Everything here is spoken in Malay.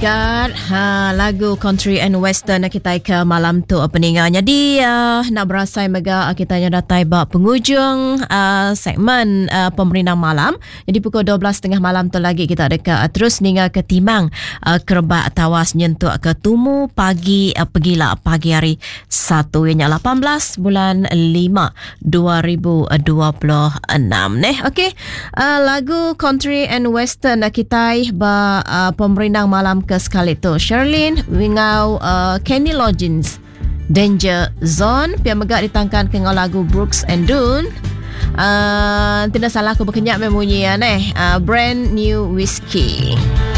God, lagu country and western kita ke malam tu peningan. Jadi nak berasai mega kita nya datai ba penghujung segmen pemerintah malam. Jadi pukul 12.30 malam tu lagi kita ada terus hingga ke timang kerbak tawas nyentuk ke tumu pagi pegila pagi hari 1 nya 18 bulan 5 2026 neh. Okey. Lagu country and western kita ba pemerintah malam ke sekali tu Sherlyn wingau Kenny Loggins Danger Zone pihak megak ditangkan ke lagu Brooks and Dunn. Tidak salah aku berkenyak memunyi brand new whiskey.